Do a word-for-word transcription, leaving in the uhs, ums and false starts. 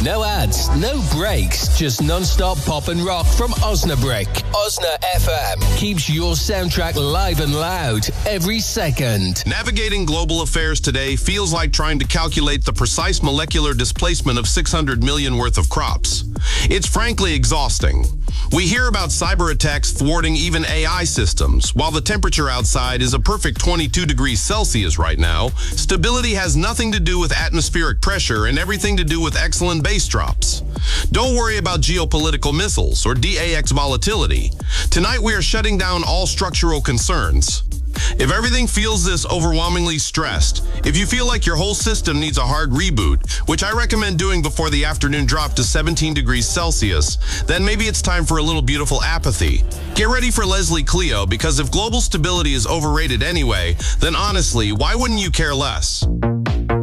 No ads, no breaks, just non-stop pop and rock from Osnabrück. Osna F M keeps your soundtrack live and loud every second. Navigating global affairs today feels like trying to calculate the precise molecular displacement of six hundred million worth of crops. It's frankly exhausting. We hear about cyber attacks thwarting even A I systems. While the temperature outside is a perfect twenty-two degrees Celsius right now, stability has nothing to do with atmospheric pressure and everything to do with excellent base drops. Don't worry about geopolitical missiles or D A X volatility. Tonight we are shutting down all structural concerns. If everything feels this overwhelmingly stressed, if you feel like your whole system needs a hard reboot, which I recommend doing before the afternoon drop to seventeen degrees Celsius, then maybe it's time for a little beautiful apathy. Get ready for Leslie Cleo, because if global stability is overrated anyway, then honestly, why wouldn't you care less?